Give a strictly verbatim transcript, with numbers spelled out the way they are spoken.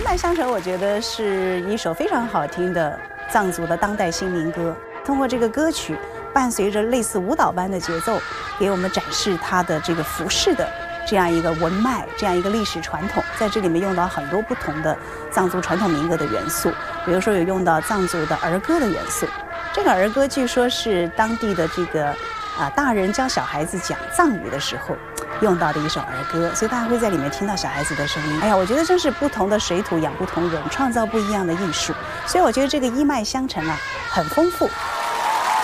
脉相承》我觉得是一首非常好听的藏族的当代新民歌。通过这个歌曲，伴随着类似舞蹈般的节奏，给我们展示它的这个服饰的这样一个文脉，这样一个历史传统。在这里面用到很多不同的藏族传统民歌的元素，比如说有用到藏族的儿歌的元素。这个儿歌据说是当地的这个啊大人教小孩子讲藏语的时候用到的一首儿歌，所以大家会在里面听到小孩子的声音。哎呀，我觉得真是不同的水土养不同人，创造不一样的艺术。所以我觉得这个一脉相承啊，很丰富。